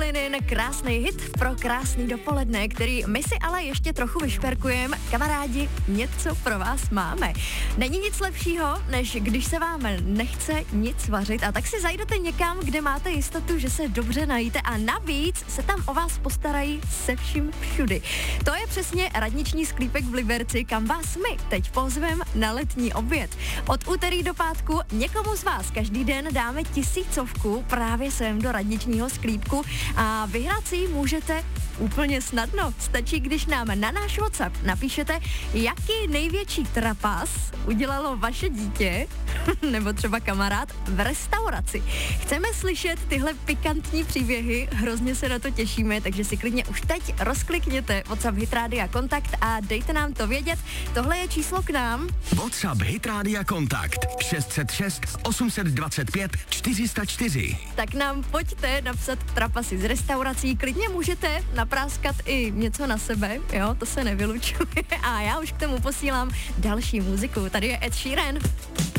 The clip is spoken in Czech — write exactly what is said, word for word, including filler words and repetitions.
Linen, krásný hit pro krásný dopoledne, který my si ale ještě trochu vyšperkujeme. Kamarádi, něco pro vás máme. Není nic lepšího, než když se vám nechce nic vařit a tak si zajdete někam, kde máte jistotu, že se dobře najíte a navíc se tam o vás postarají se vším všudy. To je přesně radniční sklípek v Liberci, kam vás my teď pozvem na letní oběd. Od úterý do pátku někomu z vás každý den dáme tisícovku právě sem do radničního sklípku a vyhrát si ji můžete úplně snadno. Stačí, když nám na náš WhatsApp napíšete, jaký největší trapas udělalo vaše dítě nebo třeba kamarád v restauraci. Chceme slyšet tyhle pikantní příběhy, hrozně se na to těšíme, takže si klidně už teď rozklikněte WhatsApp Hit Rádia Kontakt a dejte nám to vědět. Tohle je číslo k nám. WhatsApp Hit Rádia Kontakt šest set šest osm set dvacet pět čtyři sta čtyři. Tak nám pojďte napsat trapasy z restaurací, klidně můžete napráskat i něco na sebe, jo, to se nevylučuje. A já už k tomu posílám další muziku. Tady je Ed Sheeran.